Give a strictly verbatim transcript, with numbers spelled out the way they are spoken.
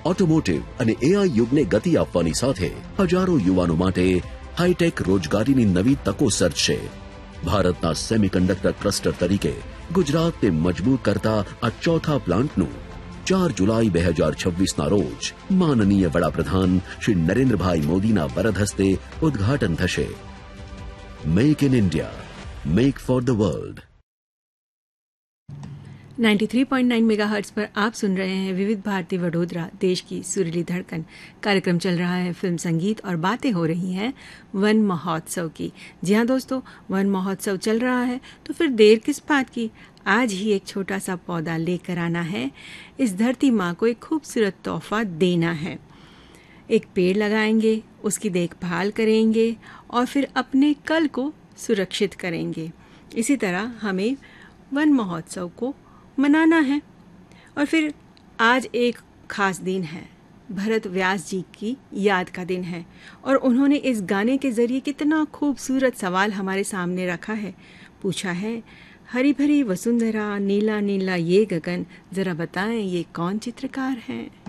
Automotive અને AI યુગને ગતિ આપવાની સાથે હજારો યુવાનો માટે હાઈટેક રોજગારીની નવી તકો સર્જશે. ભારતના સેમિકન્ડક્ટર ક્લસ્ટર તરીકે ગુજરાતને મજબૂત કરતા આ ચોથા પ્લાન્ટનું ચાર જુલાઈ બે હજાર છવ્વીસના રોજ માનનીય વડાપ્રધાન શ્રી નરેન્દ્રભાઈ મોદીના વરદ હસ્તે ઉદ્ઘાટન થશે. Make in India, make for the world. तिरानवे पॉइंट नौ मेगाहर्ट्ज पर आप सुन रहे हैं विविध भारती वडोदरा, देश की सुरीली धड़कन. कार्यक्रम चल रहा है फिल्म संगीत और बातें हो रही हैं वन महोत्सव की. जी हाँ दोस्तों, वन महोत्सव चल रहा है तो फिर देर किस बात की. आज ही एक छोटा सा पौधा लेकर आना है. इस धरती माँ को एक खूबसूरत तोहफा देना है. एक पेड़ लगाएंगे, उसकी देखभाल करेंगे और फिर अपने कल को सुरक्षित करेंगे. इसी तरह हमें वन महोत्सव को मनाना है. और फिर आज एक खास दिन है, भरत व्यास जी की याद का दिन है और उन्होंने इस गाने के जरिए कितना खूबसूरत सवाल हमारे सामने रखा है. पूछा है, हरी भरी वसुंधरा, नीला नीला ये गगन, जरा बताएं ये कौन चित्रकार हैं.